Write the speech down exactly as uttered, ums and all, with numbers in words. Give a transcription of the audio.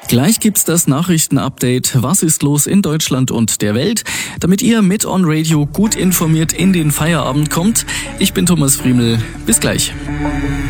Gleich gibt's das Nachrichtenupdate. Was ist los in Deutschland und der Welt? Damit ihr mit On Radio gut informiert in den Feierabend kommt. Ich bin Thomas Friemel. Bis gleich.